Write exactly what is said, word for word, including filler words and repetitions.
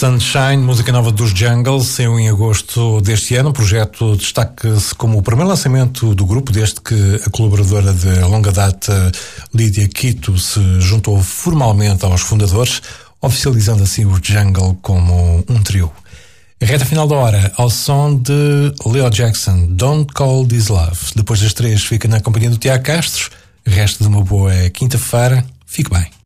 Sunshine, música nova dos Jungle, saiu em agosto deste ano. O projeto destaca-se como o primeiro lançamento do grupo, desde que a colaboradora de longa data, Lídia Quito, se juntou formalmente aos fundadores, oficializando assim o Jungle como um trio. A reta final da hora, ao som de Leo Jackson, Don't Call This Love. Depois das três, fica na companhia do Tiago Castro. Resto de uma boa quinta-feira. Fique bem.